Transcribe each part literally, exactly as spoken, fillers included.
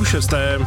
půl šesté.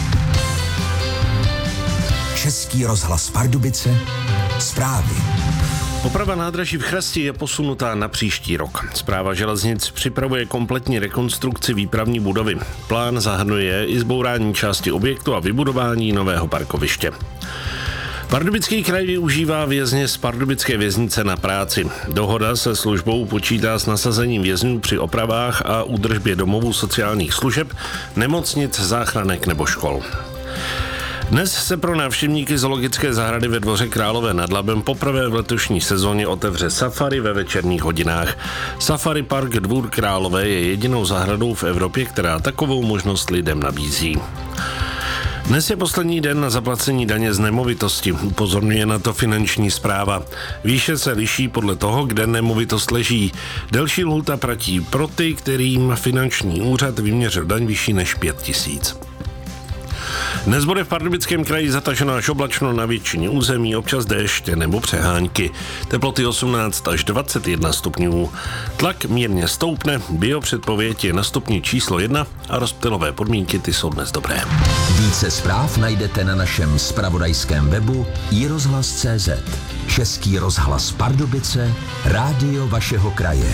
Český rozhlas Pardubice, zprávy. Oprava nádraží v Chrasti je posunutá na příští rok. Správa železnic připravuje kompletní rekonstrukci výpravní budovy. Plán zahrnuje i zbourání části objektu a vybudování nového parkoviště. Pardubický kraj využívá vězně z pardubické věznice na práci. Dohoda se službou počítá s nasazením vězňů při opravách a údržbě domovů sociálních služeb, nemocnic, záchranek nebo škol. Dnes se pro návštěvníky zoologické zahrady ve Dvoře Králové nad Labem poprvé v letošní sezóně otevře safari ve večerních hodinách. Safari Park Dvůr Králové je jedinou zahradou v Evropě, která takovou možnost lidem nabízí. Dnes je poslední den na zaplacení daně z nemovitosti, upozorňuje na to finanční správa. Výše se liší podle toho, kde nemovitost leží. Delší lhůta platí pro ty, kterým finanční úřad vyměřil daň vyšší než pět tisíc. Dnes bude v Pardubickém kraji zataženo až oblačno na většině území, občas déšť nebo přehánky. Teploty osmnáct až dvacet jedna stupňů. Tlak mírně stoupne, biopředpověď je na stupni číslo jedna a rozptylové podmínky ty jsou dnes dobré. Více zpráv najdete na našem zpravodajském webu i rozhlas tečka cé zet. Český rozhlas Pardubice, rádio vašeho kraje.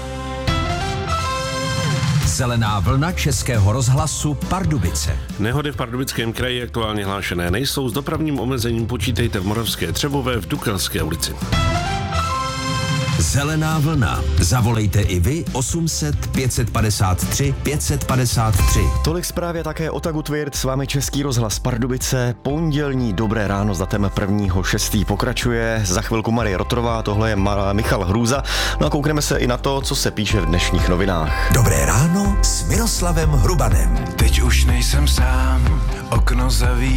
Zelená vlna Českého rozhlasu Pardubice. Nehody v Pardubickém kraji aktuálně hlášené nejsou. S dopravním omezením počítejte v Moravské Třebové v Dukelské ulici. Zelená vlna. Zavolejte i vy osm set pět set padesát tři pět set padesát tři. Tolik zprávě také o Tagu Tvirt, s vámi Český rozhlas Pardubice. Pondělní dobré ráno s datem prvního šestého pokračuje. Za chvilku Marie Rotrová, tohle je Ma- Michal Hrůza. No a koukneme se i na to, co se píše v dnešních novinách. Dobré ráno s Miroslavem Hrubanem. Teď už nejsem sám, okno zaví.